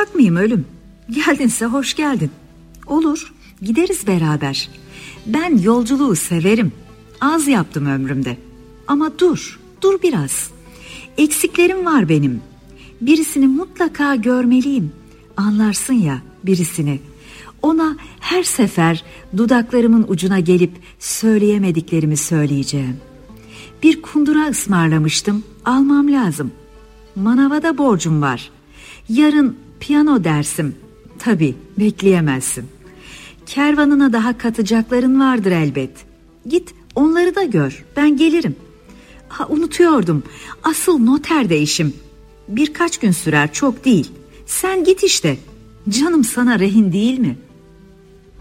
Kalacak mıyım ölüm? Geldinse hoş geldin. Olur, gideriz beraber. Ben yolculuğu severim. Az yaptım ömrümde. Ama dur biraz. Eksiklerim var benim. Birisini mutlaka görmeliyim. Anlarsın ya birisini. Ona her sefer dudaklarımın ucuna gelip söyleyemediklerimi söyleyeceğim. Bir kundura ısmarlamıştım, almam lazım. Manava da borcum var. Yarın piyano dersim. Tabii bekleyemezsin. Kervanına daha katacakların vardır elbet. Git onları da gör, ben gelirim. Unutuyordum, asıl noterde işim. Birkaç gün sürer, çok değil. Sen git işte. Canım sana rehin değil mi?